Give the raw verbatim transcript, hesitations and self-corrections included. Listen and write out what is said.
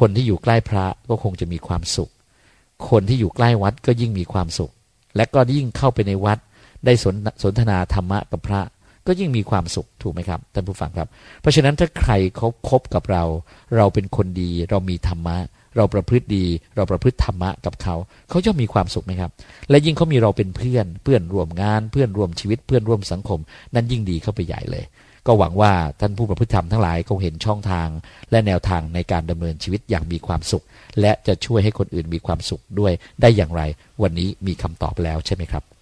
คนที่อยู่ใกล้พระก็คงจะมีความสุขคนที่อยู่ใกล้วัดก็ยิ่งมีความสุขและก็ยิ่งเข้าไปในวัดได้สนสนทนาธรรมะกับพระก็ยิ่งมีความสุขถูกไหมครับท่านผู้ฟังครับเพราะฉะนั้นถ้าใครเขาคบกับเราเราเป็นคนดีเรามีธรรมะเราประพฤติดีเราประพฤติธรรมะกับเขาเขาย่อมมีความสุขไหมครับและยิ่งเขามีเราเป็นเพื่อนเพื่อนร่วมงานเพื่อนร่วมชีวิตเพื่อนร่วมสังคมนั่นยิ่งดีเข้าไปใหญ่เลยก็หวังว่าท่านผู้ประพฤติธรรมทั้งหลายคงเห็นช่องทางและแนวทางในการดำเนินชีวิตอย่างมีความสุขและจะช่วยให้คนอื่นมีความสุขด้วยได้อย่างไรวันนี้มีคำตอบแล้วใช่ไหมครับ